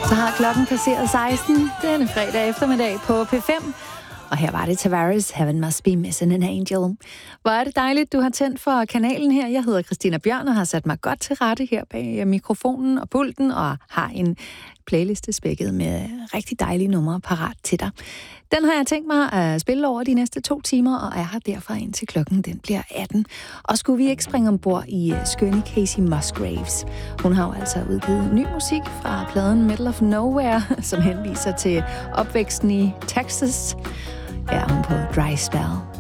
Så har klokken passeret 16 denne fredag eftermiddag på P5. Og her var det Tavares, Heaven Must Be Missing an Angel. Hvor er det dejligt, du har tændt for kanalen her. Jeg hedder Christina Bjørn og har sat mig godt til rette her bag mikrofonen og pulten, og har en playliste spækket med rigtig dejlige numre parat til dig. Den har jeg tænkt mig at spille over de næste 2 timer, og er her derfor indtil klokken den bliver 18. Og skulle vi ikke springe ombord i skønne Casey Musgraves? Hun har jo altså udgivet ny musik fra pladen Middle of Nowhere, som henviser til opvæksten i Texas. Her er hun på Dry Spell.